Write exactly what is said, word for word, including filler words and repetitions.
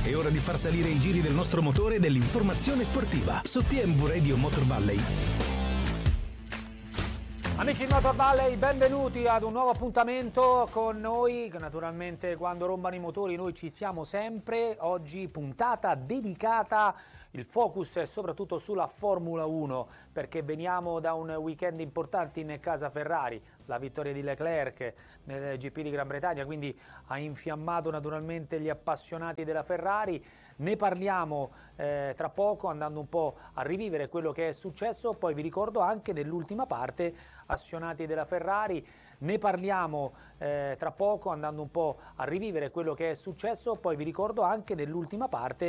È ora di far salire i giri del nostro motore e dell'informazione sportiva su T M V Radio Motor Valley. Amici di Motor Valley, benvenuti ad un nuovo appuntamento con noi. Naturalmente quando rombano i motori noi ci siamo sempre. Oggi puntata dedicata, il focus è soprattutto sulla Formula uno, perché veniamo da un weekend importante in casa Ferrari, la vittoria di Leclerc nel G P di Gran Bretagna, quindi ha infiammato naturalmente gli appassionati della Ferrari. Ne parliamo eh, tra poco, andando un po' a rivivere quello che è successo. Poi vi ricordo anche nell'ultima parte, appassionati della Ferrari, ne parliamo eh, tra poco, andando un po' a rivivere quello che è successo. Poi vi ricordo anche nell'ultima parte